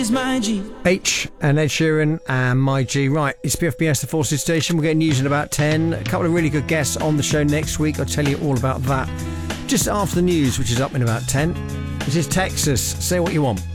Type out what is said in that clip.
is my G. H and Ed Sheeran and My G. Right, it's BFBS, the Forces Station. We're getting news in about 10. A couple of really good guests on the show next week. I'll tell you all about that just after the news, which is up in about 10. This is Texas. Say what you want.